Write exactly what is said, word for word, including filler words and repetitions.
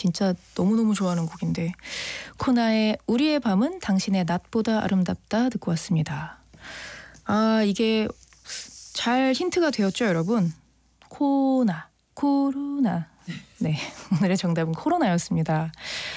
진짜 너무너무 좋아하는 곡인데 코나의 우리의 밤은 당신의 낮보다 아름답다 듣고 왔습니다. 아 이게 잘 힌트가 되었죠 여러분? 코나 코로나 네 오늘의 정답은 코로나였습니다.